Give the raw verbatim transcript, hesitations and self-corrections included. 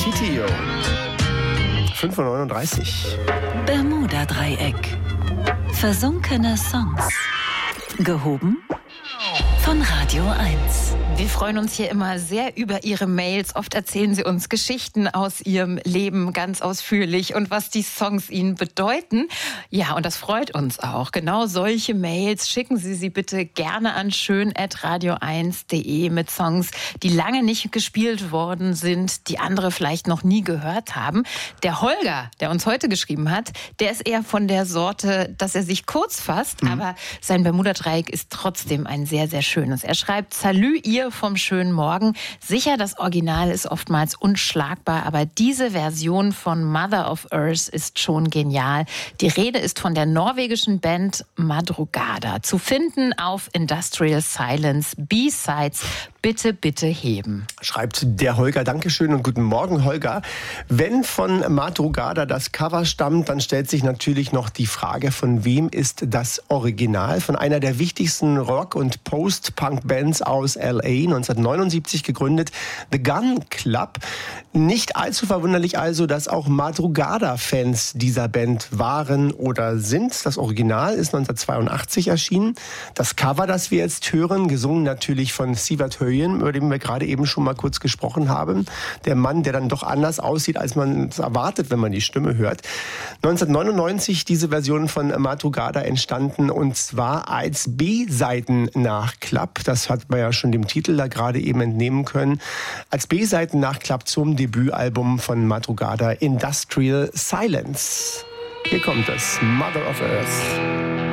Titio. fünf Uhr neununddreißig. Bermuda-Dreieck. Versunkene Songs. Gehoben von Radio eins. Wir freuen uns hier immer sehr über Ihre Mails. Oft erzählen Sie uns Geschichten aus Ihrem Leben ganz ausführlich und was die Songs Ihnen bedeuten. Ja, und das freut uns auch. Genau solche Mails schicken Sie sie bitte gerne an schön at radio eins punkt de mit Songs, die lange nicht gespielt worden sind, die andere vielleicht noch nie gehört haben. Der Holger, der uns heute geschrieben hat, der ist eher von der Sorte, dass er sich kurz fasst, mhm. aber sein Bermuda-Dreieck ist trotzdem ein sehr, sehr schönes. Er schreibt: Salü, ihr vom schönen Morgen. Sicher, das Original ist oftmals unschlagbar, aber diese Version von Mother of Earth ist schon genial. Die Rede ist von der norwegischen Band Madrugada. Zu finden auf Industrial Silence, B-Sides. Bitte, bitte heben. Schreibt der Holger. Dankeschön und guten Morgen, Holger. Wenn von Madrugada das Cover stammt, dann stellt sich natürlich noch die Frage, von wem ist das Original? Von einer der wichtigsten Rock- und Post-Punk-Bands aus L A, neunzehnhundertneunundsiebzig gegründet, The Gun Club. Nicht allzu verwunderlich also, dass auch Madrugada-Fans dieser Band waren oder sind. Das Original ist neunzehnhundertzweiundachtzig erschienen. Das Cover, das wir jetzt hören, gesungen natürlich von Sivert Høyen, über den wir gerade eben schon mal kurz gesprochen haben. Der Mann, der dann doch anders aussieht, als man es erwartet, wenn man die Stimme hört. neunzehnhundertneunundneunzig diese Version von Madrugada entstanden, und zwar als B-Seiten-Nachklapp. Das hat man ja schon dem Titel da gerade eben entnehmen können. Als B-Seiten-Nachklapp zum Debütalbum von Madrugada, Industrial Silence. Hier kommt es, Mother of Earth.